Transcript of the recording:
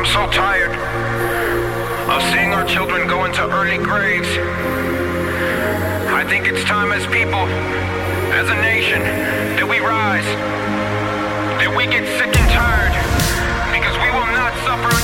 I'm so tired of seeing our children go into early graves. I think it's time as people, as a nation, that we rise, that we get sick and tired, because we will not suffer